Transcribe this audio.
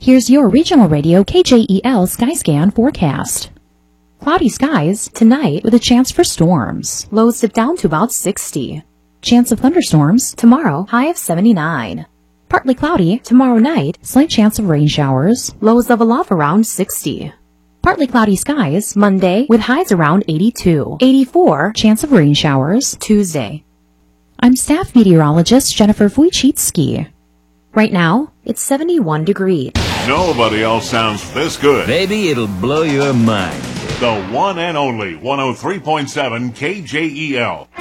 Here's your regional radio KJEL Skyscan forecast. Cloudy skies tonight with a chance for storms. Lows dip down to about 60. Chance of thunderstorms tomorrow, high of 79. Partly cloudy tomorrow night, slight chance of rain showers. Lows level off around 60. Partly cloudy skies Monday with highs around 82. 84 chance of rain showers Tuesday. I'm staff meteorologist Jennifer Wojcicki. Right now, it's 71 degrees. Nobody else sounds this good. Baby, it'll blow your mind. The one and only 103.7 KJEL.